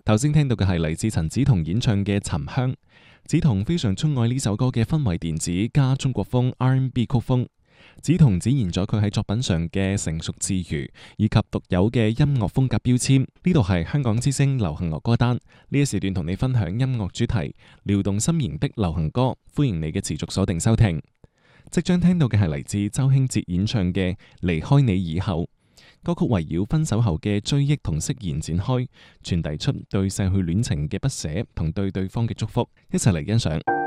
頭先聽到嘅係嚟自陳梓彤演唱嘅《沉香》。梓彤非常鍾愛呢首歌嘅氛圍電子加中國風 R&B 曲風。梓彤展現咗佢喺作品上嘅成熟自如，以及獨有嘅音樂風格標籤。呢度係香港之聲流行樂歌單，呢一時段同你分享音樂主題，撩動心弦的流行歌，歡迎你嘅持續鎖定收聽。即將聽到嘅係嚟自周興哲演唱嘅《離開你以後》。歌曲圍繞分手後嘅追憶同釋然展開，傳遞出對逝去戀情嘅不捨同對對方嘅祝福，一齊嚟欣賞。